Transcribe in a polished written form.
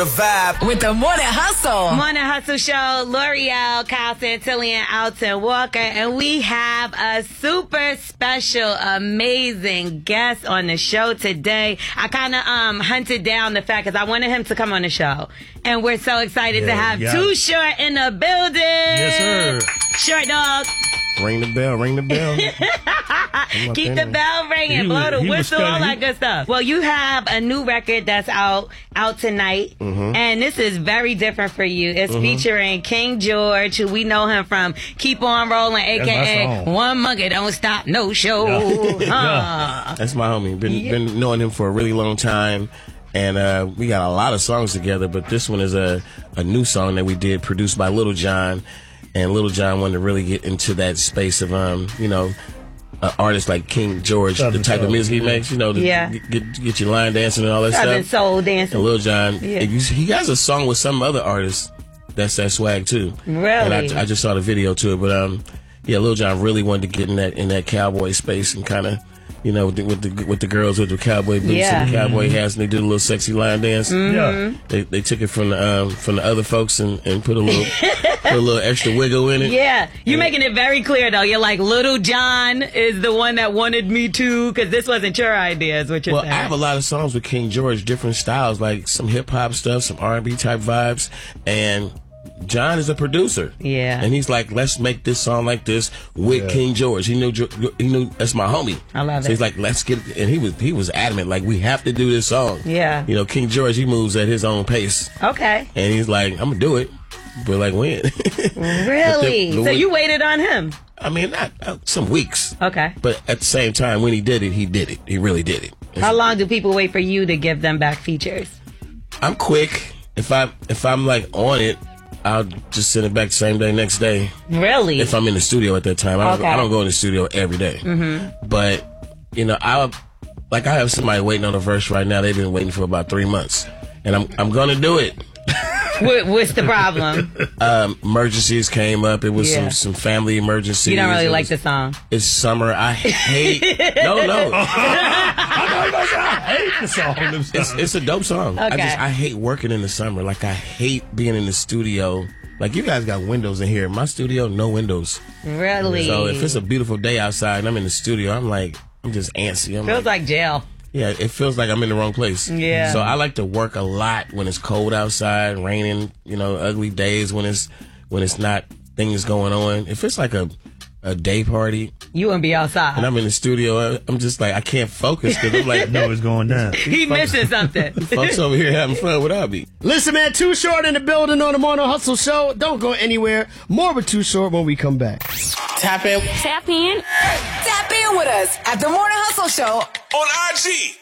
The vibe with the Morning Hustle. Morning Hustle Show, L'Oreal, Kyle Santillan, Alton Walker, and we have a super special, amazing guest on the show today. I kind of hunted down the fact because I wanted him to come on the show, and we're so excited to have Too Short in the building. Yes, sir. Short Dog. Ring the bell, ring the bell. Keep the bell ringing, blow the whistle, all that good stuff. Well, you have a new record that's out tonight, and this is very different for you. It's featuring King George, who we know him from Keep On Rolling, a.k.a. One Monkey Don't Stop No Show. That's my homie. Been knowing him for a really long time. And we got a lot of songs together, but this one is a new song that we did, produced by Lil Jon. And Lil Jon wanted to really get into that space of, artists like King George, the type of music he makes, get your line dancing and all that Southern stuff. soul dancing. And Lil Jon, he has a song with some other artists that's that swag too. Really? And I just saw the video to it, but Lil Jon really wanted to get in that cowboy space and kind of, with the girls with the cowboy boots and the cowboy hats, and they did a little sexy line dance. They took it from the other folks and put a little extra wiggle in it. Yeah, you're making it very clear though. You're like, Lil Jon is the one that wanted me to, because this wasn't your idea, is what you're saying. Well, I have a lot of songs with King George, different styles, like some hip hop stuff, some R&B type vibes, and John is a producer. Yeah. And he's like, let's make this song like this with King George. He knew that's my homie. I love it. So he's like, let's get it. And he was adamant, like, we have to do this song. Yeah. King George, he moves at his own pace. Okay. And he's like, I'm going to do it. But like, when? Really? So you waited on him? I mean, not some weeks. Okay. But at the same time, when he did it, he did it. He really did it. How long do people wait for you to give them back features? I'm quick. If I'm like on it, I'll just send it back the same day, next day. Really? If I'm in the studio at that time. I don't go in the studio every day. But, I have somebody waiting on a verse right now. They've been waiting for about 3 months. And I'm going to do it. What's the problem? Emergencies came up. It was some family emergencies. You don't really like the song? It's summer. I hate... No. I hate the song. It's a dope song. Okay. I hate working in the summer. Like, I hate being in the studio. Like, you guys got windows in here. My studio, no windows. Really? So if it's a beautiful day outside and I'm in the studio, I'm just antsy. Feels like jail. Yeah, it feels like I'm in the wrong place. Yeah. So I like to work a lot when it's cold outside, raining, ugly days when it's not things going on. If it's like a day party, you wouldn't be outside. And I'm in the studio, I'm just like, I can't focus because I'm like, no, it's going down. He missing something. Folks over here having fun without me. Listen, man, Too Short in the building on the Morning Hustle Show. Don't go anywhere. More with Too Short when we come back. Tap in. Tap in with us at the Morning Hustle Show On IG.